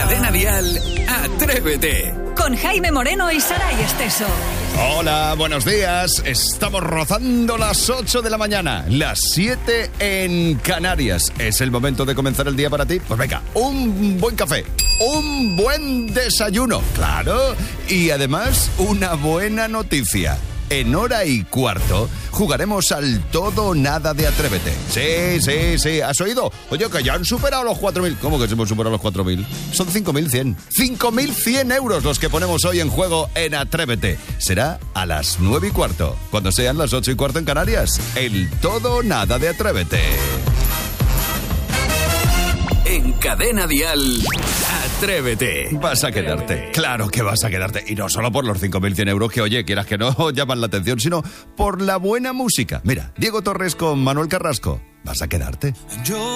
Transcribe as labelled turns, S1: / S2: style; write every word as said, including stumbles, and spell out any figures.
S1: Cadena Dial, Atrévete.
S2: Con Jaime Moreno y Saray Esteso.
S3: Hola, buenos días. Estamos rozando las ocho de la mañana, las siete en Canarias. ¿Es el momento de comenzar el día para ti? Pues venga, un buen café, un buen desayuno, claro, y además una buena noticia. En hora y cuarto jugaremos al todo o nada de Atrévete. Sí, sí, sí, ¿has oído? Oye, que ya han superado los cuatro mil. ¿Cómo que hemos superado los cuatro mil? Son cinco mil cien. cinco mil cien euros los que ponemos hoy en juego en Atrévete. Será a las nueve y cuarto, cuando sean las ocho y cuarto en Canarias. El todo o nada de Atrévete.
S1: En Cadena Dial, Atrévete.
S3: Vas a quedarte, claro que vas a quedarte. Y no solo por los cinco mil cien euros que, oye, quieras que no llaman la atención, sino por la buena música. Mira, Diego Torres con Manuel Carrasco. Vas a quedarte. Yo